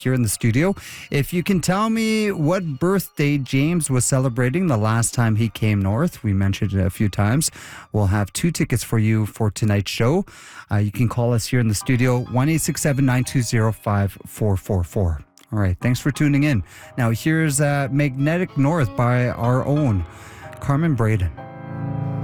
here in the studio. If you can tell me what birthday James was celebrating the last time he came north, we mentioned it a few times, we'll have 2 tickets for you for tonight's show. You can call us here in the studio, 1-867-920-5444. All right, thanks for tuning in. Now here's Magnetic North by our own Carmen Braden.